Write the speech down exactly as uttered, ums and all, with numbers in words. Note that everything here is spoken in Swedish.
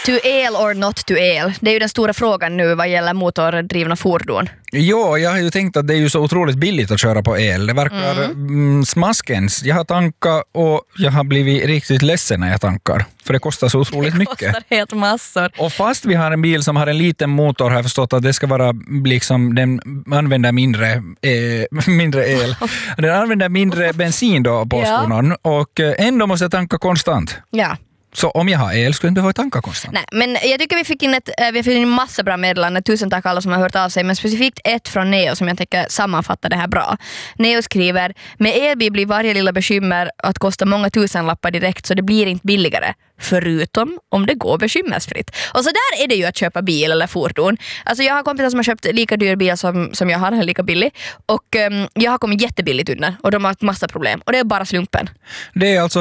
To el or not to el. Det är ju den stora frågan nu vad gäller motordrivna fordon. Jo, jag har ju tänkt att det är ju så otroligt billigt att köra på el. Det verkar mm. Mm, smaskens. Jag har tankat och jag har blivit riktigt ledsen när jag tankar. För det kostar så otroligt mycket. Det kostar helt massor. Och fast vi har en bil som har en liten motor har jag förstått att det ska vara liksom, den använder mindre, eh, mindre el. Den använder mindre bensin då, påstår någon. Ja. Och ändå måste jag tanka konstant. Ja. Så om jag har el skulle jag inte behöva tanka konstant. Nej, men jag tycker vi fick in ett, vi fick in massa bra meddelanden. Tusen tack alla som har hört av sig. Men specifikt ett från Neo som jag tänker sammanfatta det här bra. Neo skriver: med elbil blir varje lilla bekymmer att kosta många tusenlappar direkt, så det blir inte billigare. Förutom om det går bekymmersfritt. Och så där är det ju att köpa bil eller fordon. Alltså jag har kompisar som har köpt lika dyr bil som, som jag har, lika billig. Och um, jag har kommit jättebilligt undan. Och de har haft massa problem. Och det är bara slumpen. Det är alltså